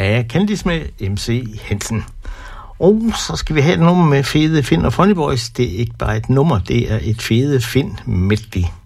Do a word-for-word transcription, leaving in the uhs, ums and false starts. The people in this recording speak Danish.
Ja, Candice med M C Hansen. Og så skal vi have et nummer med Fede Finn og Funny Boys. Det er ikke bare et nummer, det er et Fede Finn medley.